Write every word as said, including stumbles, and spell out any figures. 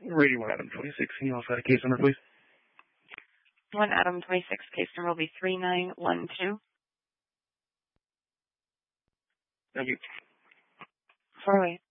Radio one Adam twenty-six, can you also add a case number, please? one Adam twenty-six, case number will be three nine one two. Thank you. Far away.